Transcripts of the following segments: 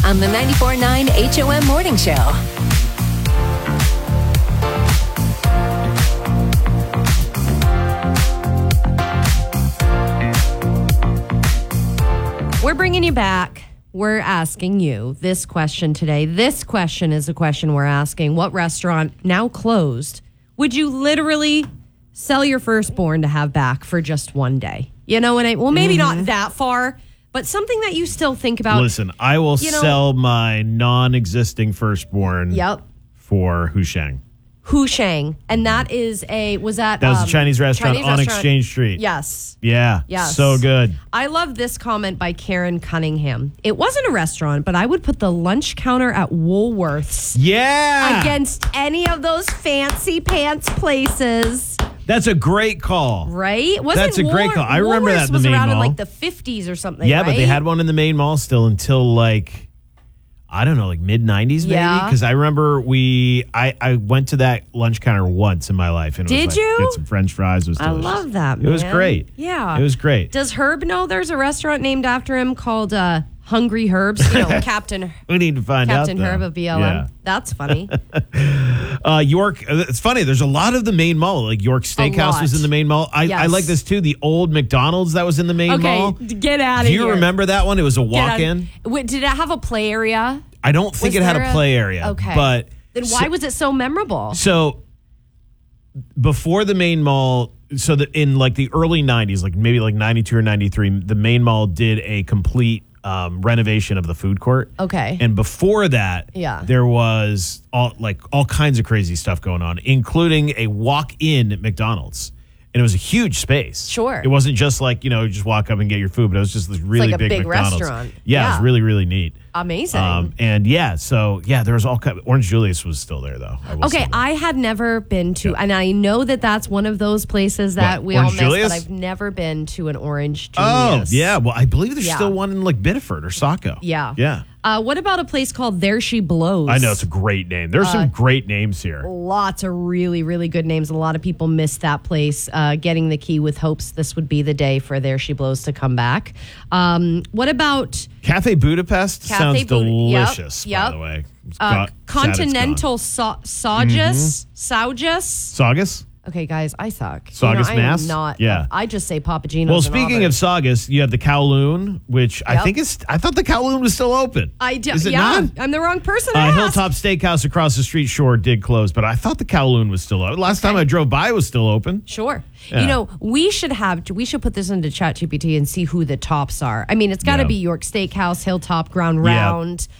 on the 94.9 HOM Morning Show. We're bringing you back. We're asking you this question today. This question is a question we're asking. What restaurant, now closed, would you literally sell your firstborn to have back for just one day? You know what I mean? Well, maybe not that far, but something that you still think about. Listen, I will sell my non-existing firstborn for Husheng. Husheng. And that is that was a Chinese restaurant on Exchange Street. Yes. Yeah. Yes. So good. I love this comment by Karen Cunningham. It wasn't a restaurant, but I would put the lunch counter at Woolworths. Yeah. Against any of those fancy pants places. That's a great call. Right? That's a great call. I remember that in the main mall. Was around in like the 50s or something, Yeah, right? but they had one in the main mall still until like, I don't know, like mid-90s maybe? Yeah. Because I remember I went to that lunch counter once in my life. And Did it was you? Get some French fries. It was delicious. I love that, man. It was great. Yeah. It was great. Does Herb know there's a restaurant named after him called Hungry Herbs? You know, Captain We need to find out, Captain though. Herb of BLM. Yeah. That's funny. York, it's funny. There's a lot of the main mall. Like York Steakhouse was in the main mall. I like this too. The old McDonald's that was in the main mall. Okay, get out of Do here. you remember that one? It was a walk-in. Wait, did it have a play area? I don't think it had a play area. Okay. But then why was it so memorable? So before the main mall, so that in like the early 90s, like maybe like 92 or 93, the main mall did a complete renovation of the food court. Okay. And before that, there was all kinds of crazy stuff going on, including a walk-in at McDonald's. And it was a huge space. Sure. It wasn't just like, just walk up and get your food, but it was just this really like a big McDonald's. restaurant. Yeah, it was really, really neat. Amazing. There was all kind of, Orange Julius was still there, though. I had never been to, and I know that's one of those places that we Orange all miss, Julius? but I've never been to an Orange Oh, Julius. yeah. Well, I believe there's still one in like Biddeford or Saco. Yeah. Yeah. What about a place called There She Blows? I know, it's a great name. There's some great names here. Lots of really, really good names. A lot of people miss that place. Getting the key with hopes this would be the day for There She Blows to come back. What about Cafe Budapest? Sounds delicious, Yep. by the way. Continental Saugus? Saugus? Okay, guys, I suck. Saugus I Mass? am not. Yeah. I just say Papa Gino's. Well, speaking of Saugus, you have the Kowloon, which I thought the Kowloon was still open. Is it not? I'm the wrong person to ask. Hilltop Steakhouse across the street, sure, did close, but I thought the Kowloon was still open. Last time I drove by, it was still open. Sure. Yeah. We should put this into ChatGPT and see who the tops are. I mean, it's got to be York Steakhouse, Hilltop, Ground Round.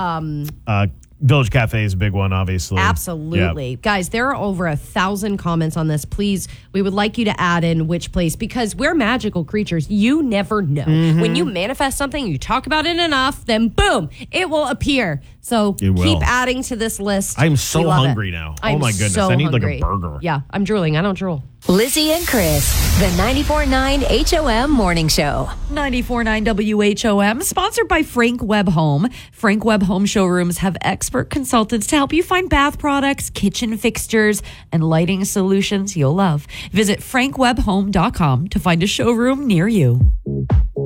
Village Cafe is a big one, obviously. Absolutely. Yep. Guys, there are over 1,000 comments on this. Please, we would like you to add in which place, because we're magical creatures. You never know. Mm-hmm. When you manifest something, you talk about it enough, then boom, it will appear. So keep adding to this list. I'm so hungry now. Oh my goodness. I need like a burger. Yeah, I'm drooling. I don't drool. Lizzie and Chris, the 94.9 HOM Morning Show. 94.9 WHOM, sponsored by Frank Webb Home. Frank Webb Home showrooms have expert consultants to help you find bath products, kitchen fixtures, and lighting solutions you'll love. Visit frankwebbhome.com to find a showroom near you.